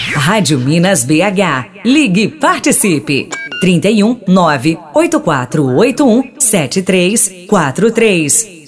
Rádio Minas BH. Ligue e participe. 31 98481 7343.